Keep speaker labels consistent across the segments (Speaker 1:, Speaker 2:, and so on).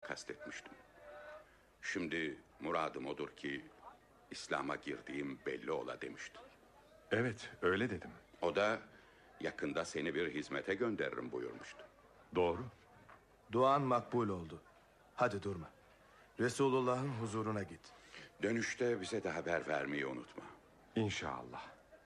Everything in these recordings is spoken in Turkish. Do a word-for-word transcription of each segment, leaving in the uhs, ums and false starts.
Speaker 1: kastetmiştim. Şimdi muradım odur ki İslam'a girdiğim belli ola demiştin.
Speaker 2: Evet, öyle dedim.
Speaker 1: O da yakında seni bir hizmete gönderirim buyurmuştu.
Speaker 2: Doğru.
Speaker 3: Duan makbul oldu. Hadi durma. Resulullah'ın huzuruna git.
Speaker 1: Dönüşte bize de haber vermeyi unutma.
Speaker 2: İnşallah.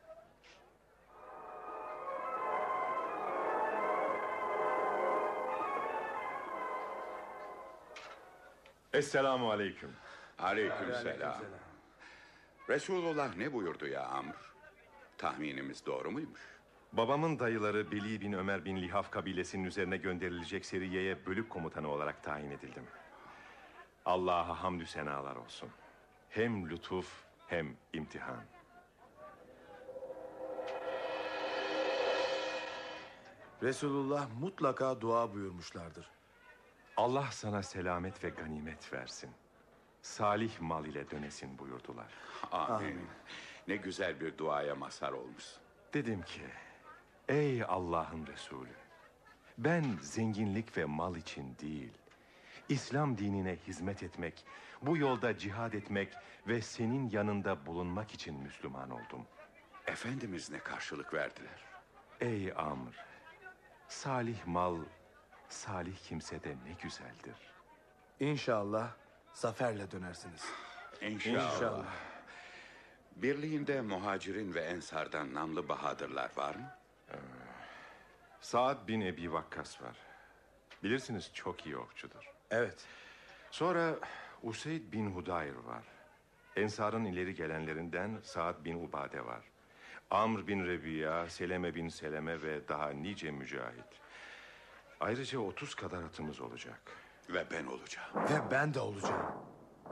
Speaker 2: Esselamu aleyküm.
Speaker 1: Aleykümselam. Resulullah ne buyurdu ya Amr? Tahminimiz doğru muymuş?
Speaker 2: Babamın dayıları Beli bin Ömer bin Lihaf kabilesinin üzerine gönderilecek seriyeye bölük komutanı olarak tayin edildim. Allah'a hamdü senalar olsun. Hem lütuf hem imtihan.
Speaker 3: Resulullah mutlaka dua buyurmuşlardır.
Speaker 2: Allah sana selamet ve ganimet versin. Salih mal ile dönesin buyurdular.
Speaker 1: Amin.
Speaker 3: Amin.
Speaker 1: Ne güzel bir duaya mazhar olmuşsun.
Speaker 2: Dedim ki, ey Allah'ın Resulü, ben zenginlik ve mal için değil, İslam dinine hizmet etmek, bu yolda cihad etmek ve senin yanında bulunmak için Müslüman oldum.
Speaker 1: Efendimiz ne karşılık verdiler?
Speaker 2: Ey Amr, salih mal, salih kimse de ne güzeldir.
Speaker 3: İnşallah zaferle dönersiniz.
Speaker 1: İnşallah.
Speaker 3: İnşallah.
Speaker 1: Birliğinde muhacirin ve ensardan namlı bahadırlar var mı?
Speaker 2: Saad bin Ebi Vakkas var. Bilirsiniz çok iyi okçudur.
Speaker 3: Evet.
Speaker 2: Sonra Useyd bin Hudayr var. Ensar'ın ileri gelenlerinden Saad bin Ubade var. Amr bin Rebiya, Seleme bin Seleme ve daha nice mücahit. Ayrıca otuz kadar atımız olacak.
Speaker 1: Ve ben olacağım.
Speaker 3: Ve ben de olacağım.